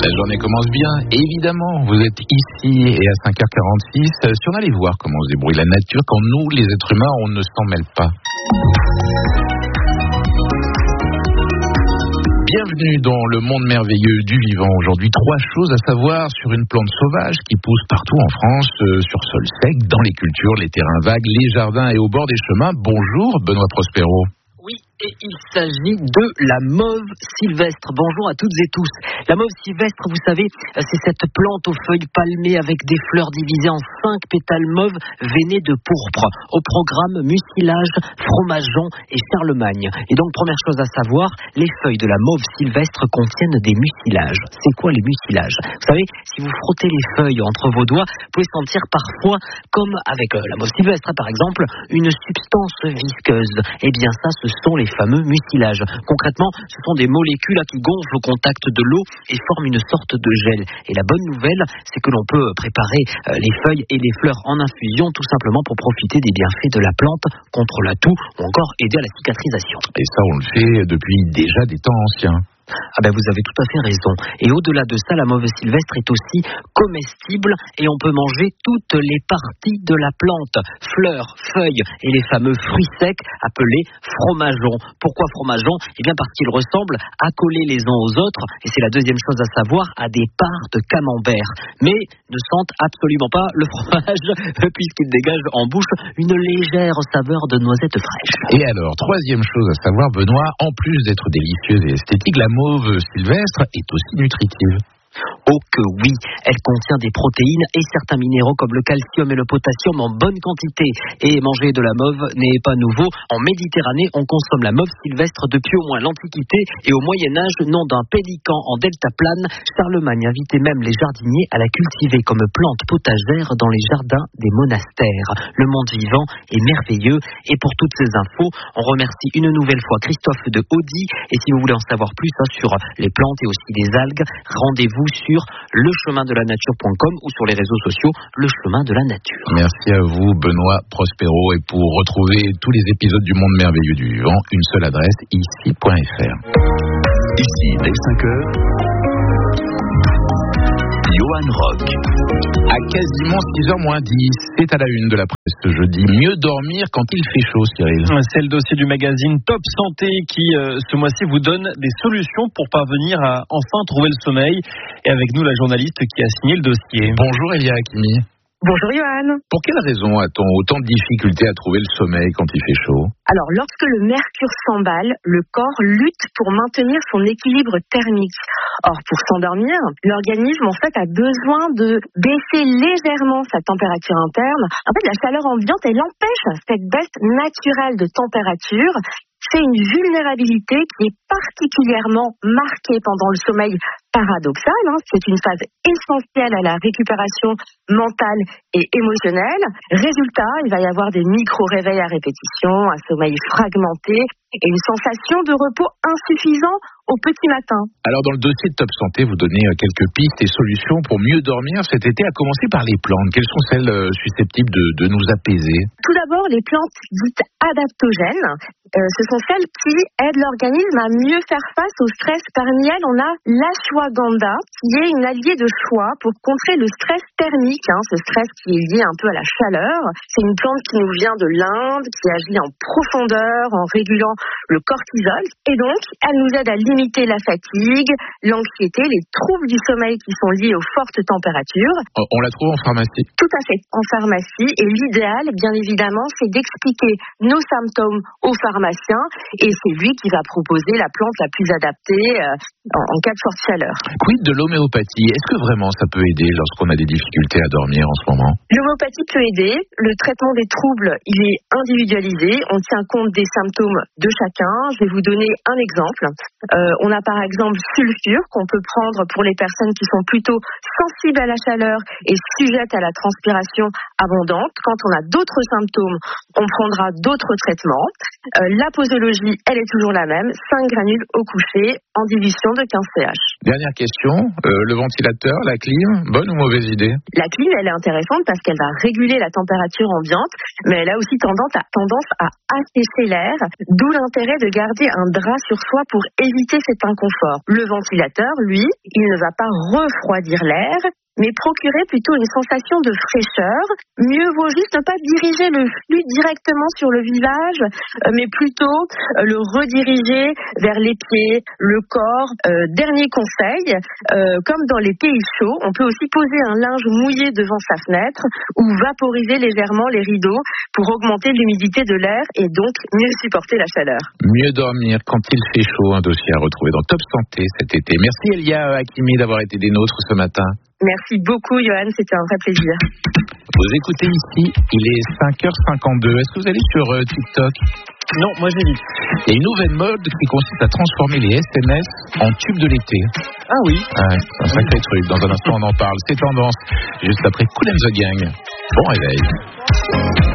La journée commence bien, évidemment, vous êtes ici et à 5h46. Si on allait voir comment se débrouille la nature quand nous, les êtres humains, on ne s'en mêle pas. Bienvenue dans le monde merveilleux du vivant. Aujourd'hui, 3 choses à savoir sur une plante sauvage qui pousse partout en France, sur sol sec, dans les cultures, les terrains vagues, les jardins et au bord des chemins. Bonjour, Benoît Prospero. Oui, et il s'agit de la mauve sylvestre. Bonjour à toutes et tous. La mauve sylvestre, vous savez, c'est cette plante aux feuilles palmées avec des fleurs divisées en 5 pétales mauves veinés de pourpre. Au programme mucilage, fromageon et Charlemagne. Et donc, première chose à savoir, les feuilles de la mauve sylvestre contiennent des mucilages. C'est quoi les mucilages? Vous savez, si vous frottez les feuilles entre vos doigts, vous pouvez sentir parfois, comme avec la mauve sylvestre par exemple, une substance visqueuse. Eh bien ça, ce sont les fameux mucilages. Concrètement, ce sont des molécules qui gonflent au contact de l'eau et forment une sorte de gel. Et la bonne nouvelle, c'est que l'on peut préparer les feuilles et les fleurs en infusion tout simplement pour profiter des bienfaits de la plante contre la toux ou encore aider à la cicatrisation. Et ça, on le fait depuis déjà des temps anciens. Ah ben vous avez tout à fait raison. Et au-delà de ça, la mauve sylvestre est aussi comestible et on peut manger toutes les parties de la plante. Fleurs, feuilles et les fameux fruits secs appelés fromageons. Pourquoi fromageons? Eh bien parce qu'ils ressemblent accolés les uns aux autres, et c'est la deuxième chose à savoir, à des parts de camembert. Mais ne sentent absolument pas le fromage puisqu'ils dégagent en bouche une légère saveur de noisette fraîche. Et alors, troisième chose à savoir, Benoît, en plus d'être délicieuse et esthétique, la mauve sylvestre est aussi nutritive. Oh que oui, elle contient des protéines et certains minéraux comme le calcium et le potassium en bonne quantité. Et manger de la mauve n'est pas nouveau. En Méditerranée, on consomme la mauve sylvestre depuis au moins l'Antiquité et au Moyen-Âge, nom d'un pélican en deltaplane. Charlemagne invitait même les jardiniers à la cultiver comme plante potagère dans les jardins des monastères. Le monde vivant est merveilleux et pour toutes ces infos, on remercie une nouvelle fois Christophe de Audi. Et si vous voulez en savoir plus sur les plantes et aussi les algues, rendez-vous sur lechemindelaNature.com ou sur les réseaux sociaux Le Chemin de la Nature. Merci à vous, Benoît Prospero. Et pour retrouver tous les épisodes du Monde Merveilleux du Vivant, une seule adresse, ici.fr. Ici, dès 5h, Johan Rock. À quasiment 6h-10, c'est à la une de la presse ce jeudi. Mieux dormir quand il fait chaud, Cyril. C'est le dossier du magazine Top Santé qui, ce mois-ci, vous donne des solutions pour parvenir à enfin trouver le sommeil. Et avec nous, la journaliste qui a signé le dossier. Bonjour Elia Hakimi. Bonjour Johan. Pour quelle raison a-t-on autant de difficultés à trouver le sommeil quand il fait chaud? Alors, lorsque le mercure s'emballe, le corps lutte pour maintenir son équilibre thermique. Or, pour s'endormir, l'organisme, en fait, a besoin de baisser légèrement sa température interne. En fait, la chaleur ambiante, elle empêche cette baisse naturelle de température. C'est une vulnérabilité qui est particulièrement marquée pendant le sommeil paradoxal. C'est une phase essentielle à la récupération mentale et émotionnelle. Résultat, il va y avoir des micro-réveils à répétition, un sommeil fragmenté et une sensation de repos insuffisant au petit matin. Alors dans le dossier de Top Santé, vous donnez quelques pistes et solutions pour mieux dormir cet été, à commencer par les plantes. Quelles sont celles susceptibles de nous apaiser? Tout d'abord, les plantes dites adaptogènes. Ce sont celles qui aident l'organisme à mieux faire face au stress. Parmi elles, on a l'ashwagandha, qui est une alliée de choix pour contrer le stress thermique, ce stress qui est lié un peu à la chaleur. C'est une plante qui nous vient de l'Inde, qui agit en profondeur, en régulant le cortisol. Et donc, elle nous aide à limiter la fatigue, l'anxiété, les troubles du sommeil qui sont liés aux fortes températures. On la trouve en pharmacie? Tout à fait, en pharmacie. Et l'idéal, bien évidemment, c'est d'expliquer nos symptômes au pharmacien. Et c'est lui qui va proposer la plante la plus adaptée en cas de forte chaleur. Quid de l'homéopathie? Est-ce que vraiment ça peut aider lorsqu'on a des difficultés à dormir en ce moment? L'homéopathie peut aider. Le traitement des troubles, il est individualisé. On tient compte des symptômes de chacun. Je vais vous donner un exemple. On a par exemple sulfure qu'on peut prendre pour les personnes qui sont plutôt sensibles à la chaleur et sujettes à la transpiration abondante. Quand on a d'autres symptômes, on prendra d'autres traitements. La posologie, elle est toujours la même. 5 granules au coucher en dilution de 15 CH. Dernière question, le ventilateur, la clim, bonne ou mauvaise idée? La clim, elle est intéressante parce qu'elle va réguler la température ambiante, mais elle a aussi tendance à assécher l'air, d'où l'intérêt de garder un drap sur soi pour éviter cet inconfort. Le ventilateur, lui, il ne va pas refroidir l'air, mais procurer plutôt une sensation de fraîcheur. Mieux vaut juste ne pas diriger le flux directement sur le visage, mais plutôt le rediriger vers les pieds, le corps. Dernier conseil, comme dans les pays chauds, on peut aussi poser un linge mouillé devant sa fenêtre ou vaporiser légèrement les rideaux pour augmenter l'humidité de l'air et donc mieux supporter la chaleur. Mieux dormir quand il fait chaud, un dossier à retrouver dans Top Santé cet été. Merci Elia Hakimi d'avoir été des nôtres ce matin. Merci beaucoup Johan, c'était un vrai plaisir. Vous écoutez ici, il est 5h52. Est-ce que vous allez sur TikTok? Non, moi j'évite. Il y a une nouvelle mode qui consiste à transformer les SMS en tubes de l'été. Ah oui. C'est un sacré truc. Dans un instant, on en parle. C'est tendance. Juste après Kool & the Gang. Bon réveil.